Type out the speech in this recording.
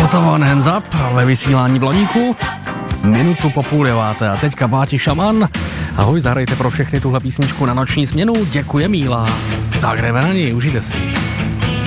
Toto One Hands Up ve vysílání Blaníku. Minutu po 8:30 a teďka Báti Šaman. Ahoj, zahrajte pro všechny tuhle písničku na noční směnu. Děkuje Míla. Tak jdeme na ní, užijte si.